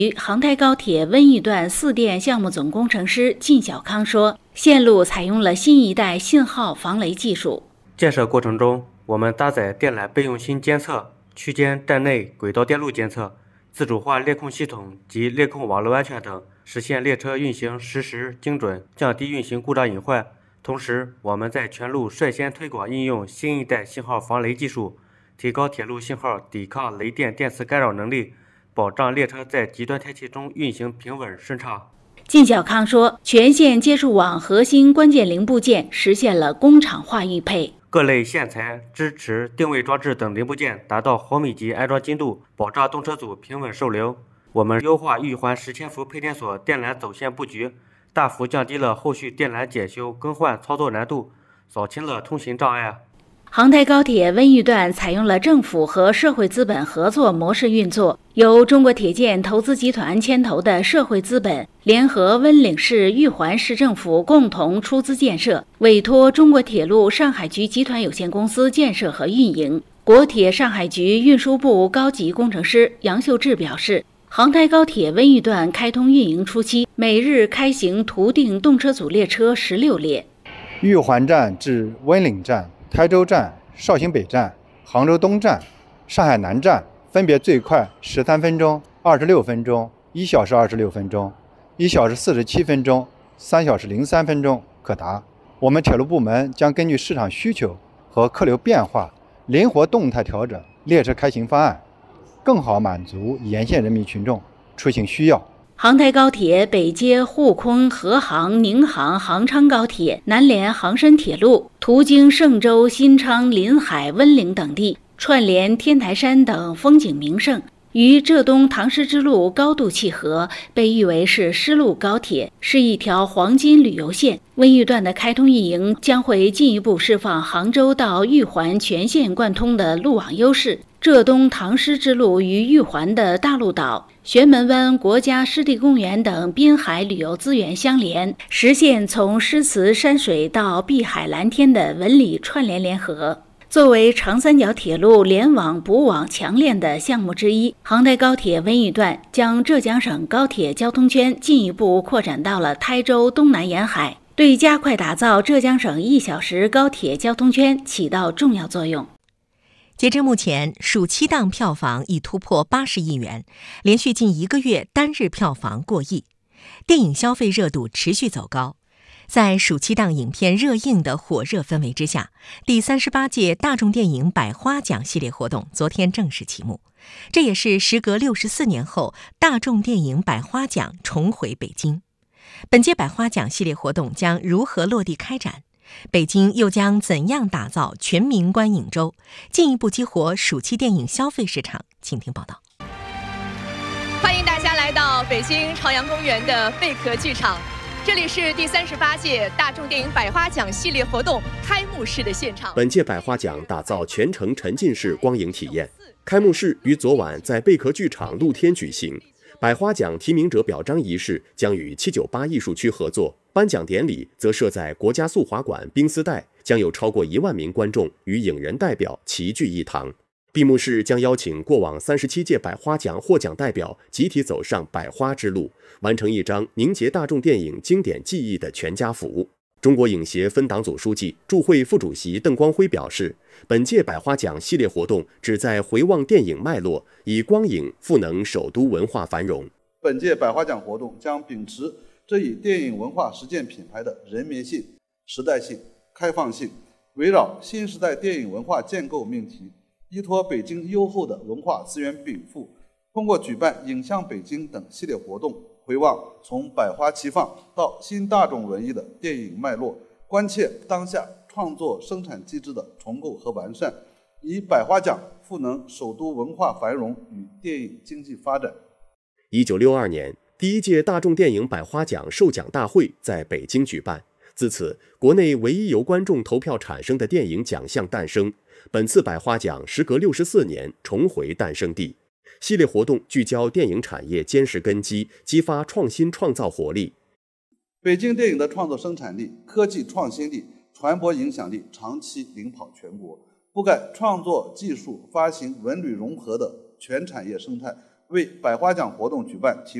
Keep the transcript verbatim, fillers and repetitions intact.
杭台高铁温榆段四电项目总工程师靳小康说，线路采用了新一代信号防雷技术。 建设过程中，我们搭载电缆备用芯监测、区间站内轨道电路监测、自主化列控系统及列控网络安全等，实现列车运行实时精准，降低运行故障隐患。同时，我们在全路率先推广应用新一代信号防雷技术，提高铁路信号抵抗雷电电磁干扰能力，保障列车在极端天气中运行平稳顺畅。 靳小康说，全线接触网核心关键零部件实现了工厂化预配， 各类线材、支持、定位装置等零部件达到毫米级安装精度，保障动车组平稳受流。我们优化玉环十千伏配电所电缆走线布局，大幅降低了后续电缆检修更换操作难度，扫清了通行障碍。 杭台高铁温榆段采用了政府和社会资本合作模式运作，由中国铁建投资集团牵头的社会资本联合温岭市玉环市政府共同出资建设，委托中国铁路上海局集团有限公司建设和运营。国铁上海局运输部高级工程师杨秀志表示，杭台高铁温榆段开通运营初期，每日开行图定动车组列车十六列， 玉环站至温岭站、台州站、绍兴北站、杭州东站、上海南站分别最快十三分钟、二十六分钟、一小时二十六分钟、一小时四十七分钟、三小时零三分钟可达。我们铁路部门将根据市场需求和客流变化，灵活动态调整列车开行方案，更好满足沿线人民群众出行需要。 杭台高铁北接沪昆、合杭、宁杭、杭昌高铁，南连杭深铁路，途经嵊州、新昌、临海、温岭等地，串联天台山等风景名胜，与浙东唐诗之路高度契合，被誉为是丝路高铁，是一条黄金旅游线。温榆段的开通运营将会进一步释放杭州到玉环全线贯通的路网优势。浙东唐诗之路与玉环的大陆岛、玄门湾国家湿地公园等滨海旅游资源相连，实现从诗词山水到碧海蓝天的文理串联联合。作为长三角铁路联网补网强链的项目之一，杭台高铁温榆段将浙江省高铁交通圈进一步扩展到了台州东南沿海，对加快打造浙江省一小时高铁交通圈起到重要作用。 截至目前，暑期档票房已突破八十亿元，连续近一个月单日票房过亿，电影消费热度持续走高。在暑期档影片热映的火热氛围之下，第三十八届大众电影百花奖系列活动昨天正式启幕。这也是时隔六十四年后，大众电影百花奖重回北京。本届百花奖系列活动将如何落地开展？北京又将怎样打造全民观影周，进一步激活暑期电影消费市场？请听报道。 欢迎大家来到北京朝阳公园的贝壳剧场，这里是第三十八届大众电影百花奖系列活动开幕式的现场。 本届百花奖打造全程沉浸式光影体验，开幕式于昨晚在贝壳剧场露天举行。百花奖提名者表彰仪式将与七九八艺术区合作，颁奖典礼则设在国家速滑馆冰丝带，将有超过一万名观众与影人代表齐聚一堂。闭幕式将邀请过往三十七届百花奖获奖代表集体走上百花之路，完成一张凝结大众电影经典记忆的全家福。中国影协分党组书记、驻会副主席邓光辉表示，本届百花奖系列活动旨在回望电影脉络，以光影赋能首都文化繁荣。 本届百花奖活动将秉持这一电影文化实践品牌的人民性、时代性、开放性，围绕新时代电影文化建构命题，依托北京优厚的文化资源禀赋，通过举办影像北京等系列活动，回望从百花齐放到新大众文艺的电影脉络，关切当下创作生产机制的重构和完善，以百花奖赋能首都文化繁荣与电影经济发展。 一九六二年，第一届大众电影百花奖授奖大会在北京举办，自此，国内唯一由观众投票产生的电影奖项诞生。本次百花奖时隔六十四年重回诞生地。系列活动聚焦电影产业坚实根基，激发创新创造活力。 北京电影的创作生产力、科技创新力、传播影响力长期领跑全国，覆盖创作、技术、发行、文旅融合的全产业生态， 为百花奖活动举办提